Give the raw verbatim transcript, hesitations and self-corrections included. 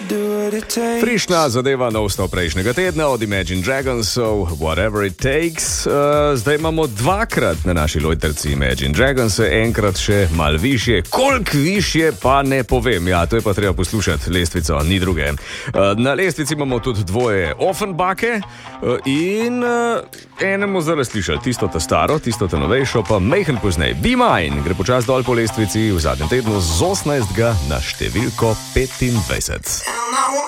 Frišna zadeva na osnov prejšnjega tedna od Imagine Dragonsov, Whatever It Takes. Uh, zdaj imamo dvakrat na naši lojtrci Imagine Dragons, enkrat še mal višje. Koliko višje pa ne povem. Ja, to je pa treba poslušati lestvico, ni druge. Uh, na lestvici imamo tudi dvoje Offenbake uh, in uh, enemu zdaj slišali, tisto ta staro, tisto ta novejšo, pa mejhen poznej. Be Mine gre počas dol po lestvici v zadnjem tednu z osemnajstega na številko petindvajset.